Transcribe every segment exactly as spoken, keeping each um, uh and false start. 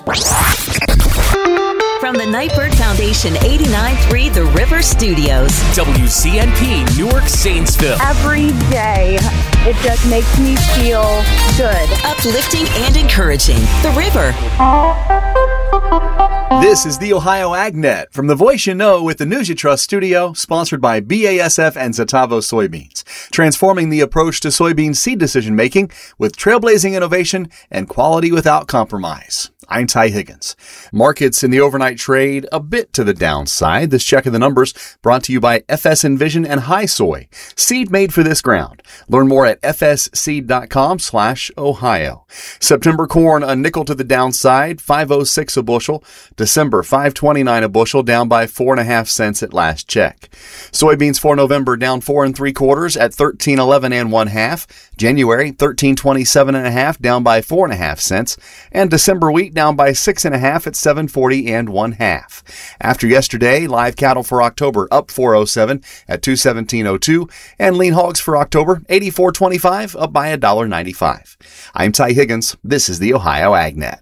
From the Nightbird Foundation eighty-nine point three The River Studios. W C N P, Newark, Zanesville. Every day, it just makes me feel good. Uplifting and encouraging. The River. This is the Ohio AgNet from the Voice You Know with the News You Trust studio, sponsored by B A S F and Zetavo Soybeans, transforming the approach to soybean seed decision making with trailblazing innovation and quality without compromise. I'm Ty Higgins. Markets in the overnight trade a bit to the downside. This check of the numbers brought to you by F S Envision and High Soy, seed made for this ground. Learn more at fsseed.com slash Ohio. September corn a nickel to the downside, five oh six a bushel. December five twenty-nine a bushel, down by four and a half cents at last check. Soybeans for November down four and three quarters at thirteen eleven and one half. January thirteen twenty-seven and a half, down by four and a half cents, and December wheat down by six and a half at seven forty and one half. After yesterday, live cattle for October up four oh seven at two seventeen oh two, and lean hogs for October eighty-four twenty-five, up by one ninety-five. I'm Ty Higgins. This is the Ohio AgNet.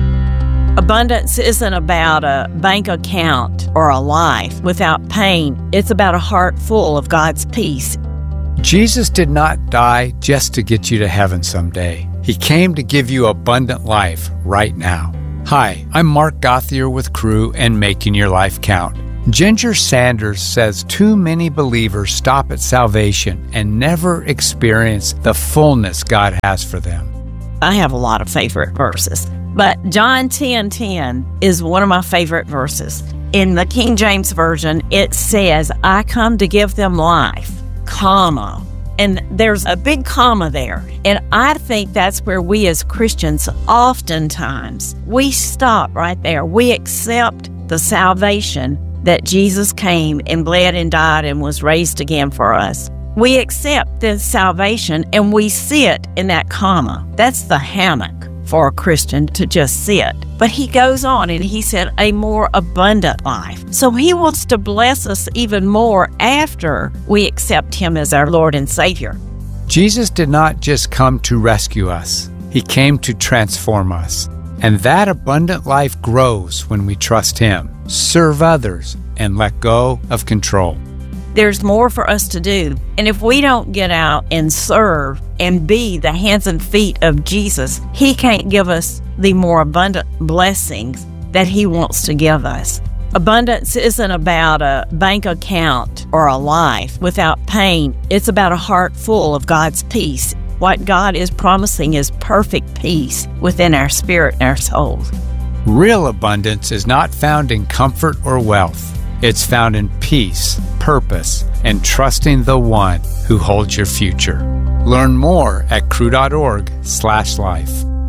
Abundance isn't about a bank account or a life without pain. It's about a heart full of God's peace. Jesus did not die just to get you to heaven someday. He came to give you abundant life right now. Hi, I'm Mark Gothier with Crew and Making Your Life Count. Ginger Sanders says too many believers stop at salvation and never experience the fullness God has for them. I have a lot of favorite verses, but John ten ten is one of my favorite verses. In the King James Version, it says, I come to give them life, comma. And there's a big comma there. And I think that's where we as Christians, oftentimes, we stop right there. We accept the salvation that Jesus came and bled and died and was raised again for us. We accept this salvation and we sit in that comma. That's the hammock for a Christian to just sit. But he goes on and he said a more abundant life. So he wants to bless us even more after we accept him as our Lord and Savior. Jesus did not just come to rescue us. He came to transform us. And that abundant life grows when we trust him, serve others, and let go of control. There's more for us to do. And if we don't get out and serve and be the hands and feet of Jesus, he can't give us the more abundant blessings that he wants to give us. Abundance isn't about a bank account or a life without pain. It's about a heart full of God's peace. What God is promising is perfect peace within our spirit and our souls. Real abundance is not found in comfort or wealth. It's found in peace, purpose, and trusting the one who holds your future. Learn more at crew.org slash life.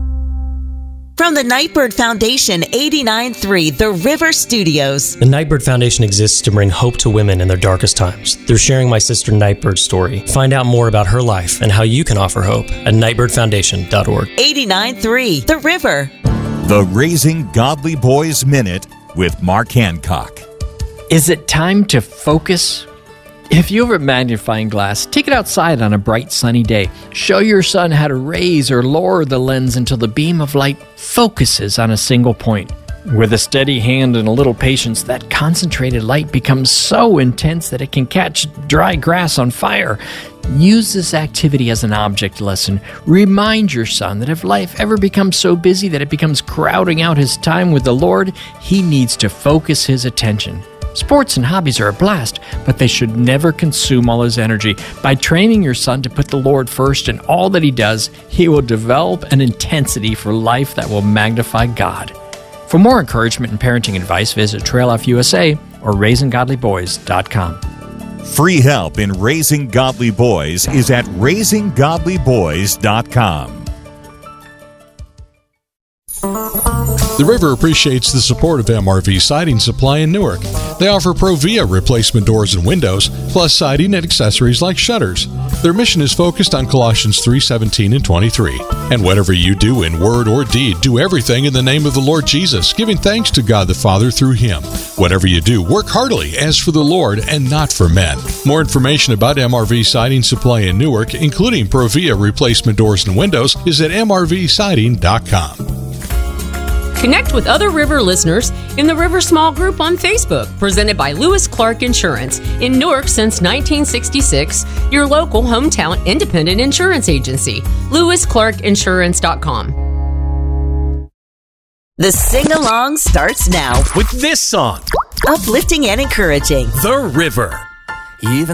From the Nightbird Foundation eighty-nine point three The River Studios. The Nightbird Foundation exists to bring hope to women in their darkest times through sharing my sister Nightbird's story. Find out more about her life and how you can offer hope at nightbird foundation dot org. eighty-nine point three The River. The Raising Godly Boys Minute with Mark Hancock. Is it time to focus? If you have a magnifying glass, take it outside on a bright sunny day. Show your son how to raise or lower the lens until the beam of light focuses on a single point. With a steady hand and a little patience, that concentrated light becomes so intense that it can catch dry grass on fire. Use this activity as an object lesson. Remind your son that if life ever becomes so busy that it becomes crowding out his time with the Lord, he needs to focus his attention. Sports and hobbies are a blast, but they should never consume all his energy. By training your son to put the Lord first in all that he does, he will develop an intensity for life that will magnify God. For more encouragement and parenting advice, visit Trail Life U S A or raising godly boys dot com. Free help in raising godly boys is at raising godly boys dot com. The River appreciates the support of M R V Siding Supply in Newark. They offer Provia replacement doors and windows, plus siding and accessories like shutters. Their mission is focused on Colossians three seventeen and twenty-three. And whatever you do in word or deed, do everything in the name of the Lord Jesus, giving thanks to God the Father through Him. Whatever you do, work heartily as for the Lord and not for men. More information about M R V Siding Supply in Newark, including Provia replacement doors and windows, is at m r v siding dot com. Connect with other River listeners in the River Small Group on Facebook, presented by Lewis Clark Insurance in Newark since nineteen sixty-six, your local hometown independent insurance agency. lewis clark insurance dot com. The sing-along starts now with this song. Uplifting and encouraging. The River. Even